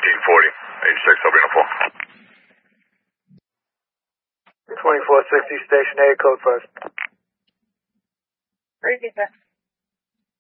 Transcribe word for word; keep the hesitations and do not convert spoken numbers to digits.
seventeen forty. eighty-six, I'll be on the phone. twenty-four sixty, station A, code first. Repeat that.